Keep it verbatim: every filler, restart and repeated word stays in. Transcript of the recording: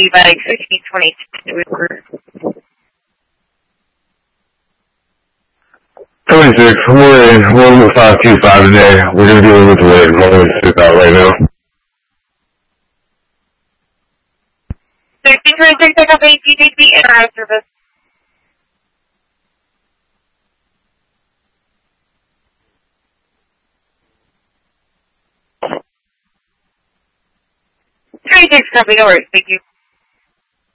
be like fifteen, twenty. twenty-six, we're in, we're in five two five today. We're going to deal with the wind. We're going to sit out right now. thirteen twenty-six, I got A T D C and I service. twenty-six, copy, no worries, thank you.